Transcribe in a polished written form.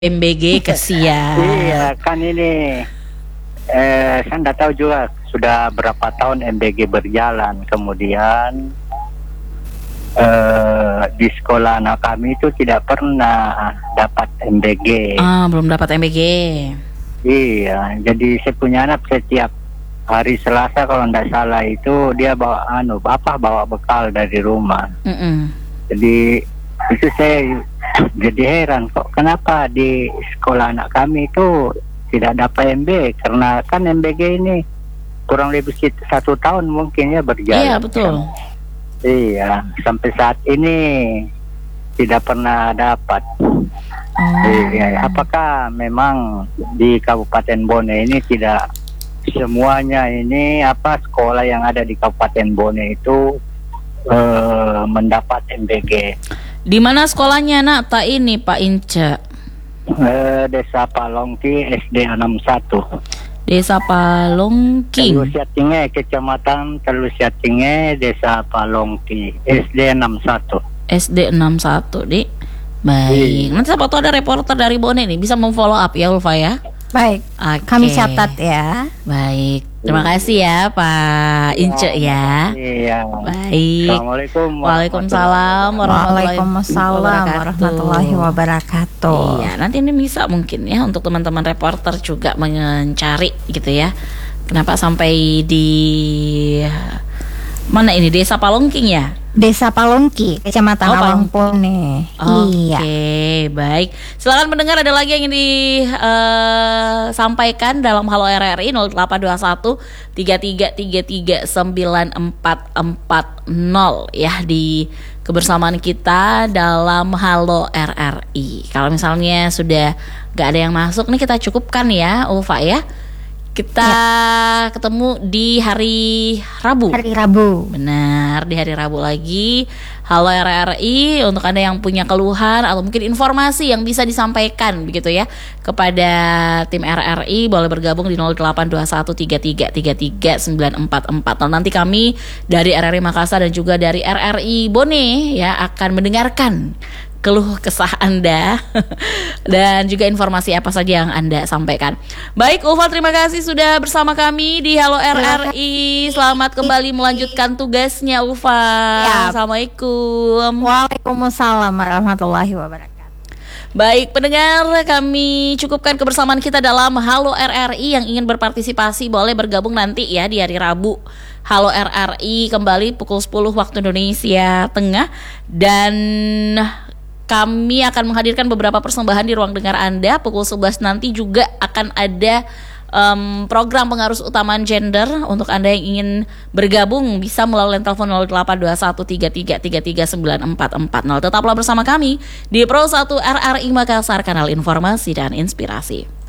MBG kesian. Iya, kan ini saya nggak tahu juga sudah berapa tahun MBG berjalan. Kemudian di sekolah anak kami itu tidak pernah dapat MBG. Belum dapat MBG. Iya, jadi saya punya anak setiap hari Selasa kalau nggak salah itu dia bawa bapak bawa bekal dari rumah. Jadi itu saya jadi heran kok kenapa di sekolah anak kami itu tidak dapat MB, karena kan MBG ini kurang lebih 1 tahun mungkin ya berjalan. Iya betul. Iya, sampai saat ini tidak pernah dapat. Iya, apakah memang di Kabupaten Bone ini tidak semuanya ini sekolah yang ada di Kabupaten Bone itu mendapat MBG? Di mana sekolahnya nak? Tak ini Pak Ince. Desa Palongki SD 61. Desa Palongki. Telusiatinge, Kecamatan Telusiatinge, Desa Palongki, SD 61. SD 61, Dik. Baik. Nanti siapa tahu ada reporter dari Bone nih bisa memfollow up ya Ulfa ya. Baik. Kami catat ya. Baik. Terima kasih ya Pak Ince ya. Iya. Baik. Assalamualaikum. Waalaikumsalam warahmatullahi wabarakatuh. Iya, nanti ini bisa mungkin ya untuk teman-teman reporter juga mencari gitu ya. Kenapa sampai di mana ini Desa Palongking ya? Desa Palongki, Kecamatan Alangpone. Iya. Oke, baik. Silakan mendengar ada lagi yang ingin disampaikan dalam Halo RRI 0821 3333 9440 ya di kebersamaan kita dalam Halo RRI. Kalau misalnya sudah gak ada yang masuk nih kita cukupkan ya Ulfa ya. Kita ketemu di hari Rabu. Hari Rabu. Benar, di hari Rabu lagi. Halo RRI, untuk Anda yang punya keluhan atau mungkin informasi yang bisa disampaikan begitu ya kepada tim RRI, boleh bergabung di 082133339440. Nanti kami dari RRI Makassar dan juga dari RRI Bone ya akan mendengarkan keluh kesah Anda dan juga informasi apa saja yang Anda sampaikan. Baik Ulfa, terima kasih sudah bersama kami di Halo RRI. Selamat kembali melanjutkan tugasnya Ulfa. Assalamualaikum. Waalaikumsalam warahmatullahi wabarakatuh. Baik pendengar, kami cukupkan kebersamaan kita dalam Halo RRI. Yang ingin berpartisipasi boleh bergabung nanti ya di hari Rabu. Halo RRI kembali pukul 10 waktu Indonesia Tengah. Dan kami akan menghadirkan beberapa persembahan di ruang dengar Anda. Pukul 11 nanti juga akan ada program pengarus utamaan gender. Untuk Anda yang ingin bergabung bisa melalui telepon 082133339440. Tetaplah bersama kami di Pro 1 RRI Makassar, kanal informasi dan inspirasi.